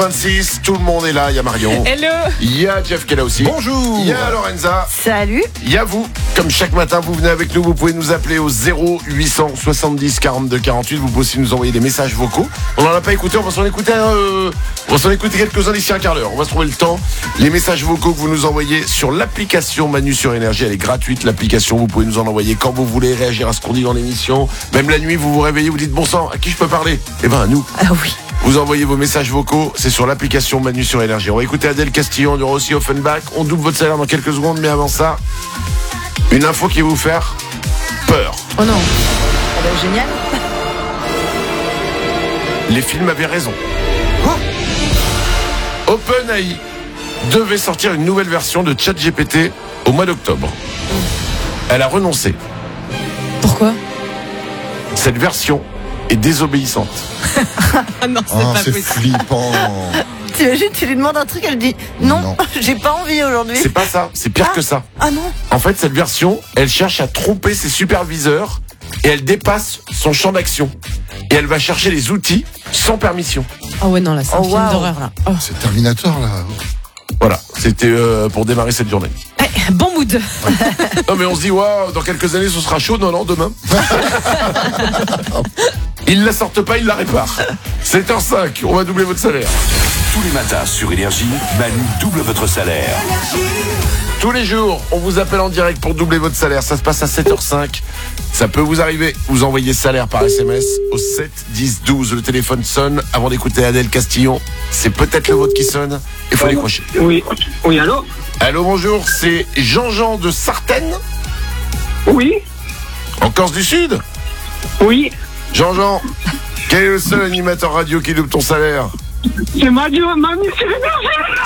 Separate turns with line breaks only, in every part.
26, tout le monde est là, il y a Marion.
Hello.
Il y a Jeff qui est là aussi.
Bonjour.
Il y a Lorenza.
Salut.
Il y a vous. Comme chaque matin, vous venez avec nous, vous pouvez nous appeler au 0870 42 48. Vous pouvez aussi nous envoyer des messages vocaux. On n'en a pas écouté, on va s'en écouter quelques-uns d'ici un quart d'heure. On va se trouver le temps. Les messages vocaux que vous nous envoyez sur l'application Manu sur Énergie, elle est gratuite, l'application. Vous pouvez nous en envoyer quand vous voulez, réagir à ce qu'on dit dans l'émission. Même la nuit, vous vous réveillez, vous dites bon sang, à qui je peux parler? Eh ben à nous.
Ah oui.
Vous envoyez vos messages vocaux, c'est sur l'application Manu sur Énergie. On va écouter Adèle Castillon, on aura aussi Offenbach. On double votre salaire dans quelques secondes, mais avant ça, une info qui va vous faire peur.
Oh non.
Ah bah, génial.
Les films avaient raison. OpenAI devait sortir une nouvelle version de ChatGPT au mois d'octobre. Elle a renoncé.
Pourquoi?
Cette version est désobéissante.
Ah non, c'est
Oh,
pas
c'est
possible.
flippant.
T'imagines, tu lui demandes un truc, elle dit non.
Non.
J'ai pas envie aujourd'hui.
C'est pas ça, c'est pire que ça.
Ah non.
En fait, cette version, elle cherche à tromper ses superviseurs et elle dépasse son champ d'action. Et elle va chercher les outils sans permission.
Oh ouais, non, là, c'est un
Oh,
film
wow.
d'horreur, là. Oh.
C'est Terminator, là.
Voilà, c'était pour démarrer cette journée.
Eh, bon mood.
Non mais on se dit, waouh, dans quelques années ce sera chaud. Non, demain. Ils la sortent pas, ils la réparent. 7h05, on va doubler votre salaire.
Tous les matins sur Énergie, Manu double votre salaire.
Tous les jours, on vous appelle en direct pour doubler votre salaire. Ça se passe à 7h05. Ça peut vous arriver. Vous envoyez salaire par SMS au 7 10 12. Le téléphone sonne. Avant d'écouter Adèle Castillon, c'est peut-être le vôtre qui sonne. Il faut décrocher.
Oui, allô?
Allô, bonjour, c'est Jean-Jean de Sartène,
Oui,
en Corse du Sud.
oui,
Jean-Jean, quel est le seul animateur radio qui double ton salaire?
c'est Manu sur Énergie.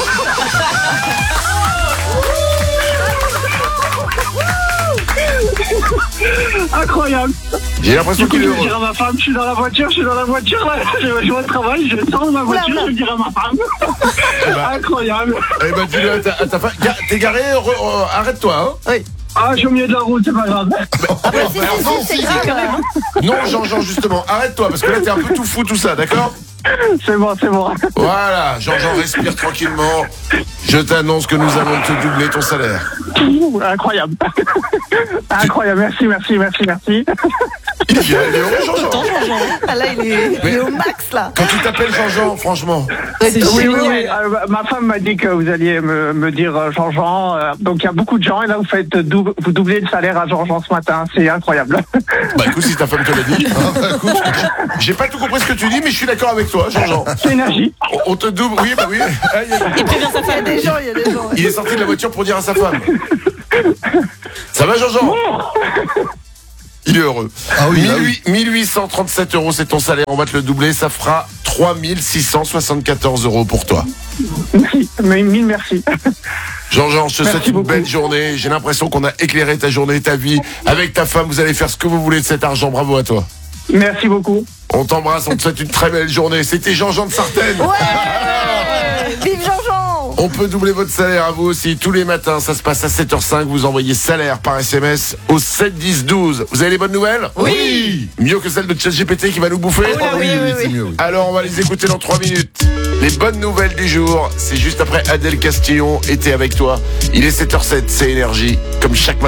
Incroyable.
J'ai l'impression
Du coup,
qu'il
je
est
vais
heureux.
dire à ma femme, je suis dans la voiture, là, je vais au travail, je sors de ma voiture, je vais dire à ma femme. Incroyable.
Eh ben, dis-le à ta femme. T'es garé, arrête-toi, hein.
Ah, je suis au milieu de la route, c'est pas grave.
C'est grave quand même.
Non, Jean-Jean, justement, arrête-toi, parce que là, t'es un peu tout fou, tout ça, d'accord?
C'est bon.
Voilà, Jean-Jean, respire tranquillement. Je t'annonce que nous allons te doubler ton salaire.
Ouh, incroyable. Incroyable, merci.
Il est heureux, Jean-Jean.
Ah là, il est au max là.
Quand tu t'appelles Jean-Jean, franchement.
C'est
Oui,
génial.
ma femme m'a dit que vous alliez me dire Jean-Jean. Donc il y a beaucoup de gens et là vous doublez le salaire à Jean-Jean ce matin. C'est incroyable.
Bah écoute, si ta femme te l'a dit. Écoute, j'ai pas tout compris ce que tu dis, mais je suis d'accord avec toi, Jean-Jean.
C'est Énergie.
On te double, oui, bah oui.
Il prévient sa
Il y a
femme.
des gens.
Il est sorti de la voiture pour dire à sa femme. Ça va, Jean-Jean? Il est heureux.
Ah oui, ah oui.
1837 €, c'est ton salaire. On va te le doubler. Ça fera 3674 € pour toi.
Mille merci.
Jean-Jean, je te souhaite une
beaucoup.
belle journée. J'ai l'impression qu'on a éclairé ta journée, ta vie. Avec ta femme, vous allez faire ce que vous voulez de cet argent. Bravo à toi.
Merci beaucoup.
On t'embrasse, on te souhaite une très belle journée. C'était Jean-Jean de Sartène.
Ouais. Vive Jean-Jean.
On peut doubler votre salaire à vous aussi tous les matins. Ça se passe à 7h05. Vous envoyez salaire par SMS au 7 10 12. Vous avez les bonnes nouvelles? Oui. Mieux que celle de ChatGPT qui va nous bouffer?
Oui, c'est mieux, oui.
Alors on va les écouter dans 3 minutes. Les bonnes nouvelles du jour, c'est juste après Adèle Castillon était avec toi. Il est 7h07, c'est Énergie. Comme chaque matin.